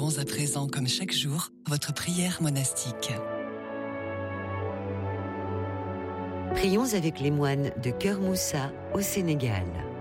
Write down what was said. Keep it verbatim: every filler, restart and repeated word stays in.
Retrouvons à présent, comme chaque jour, votre prière monastique. Prions avec les moines de Keur Moussa au Sénégal.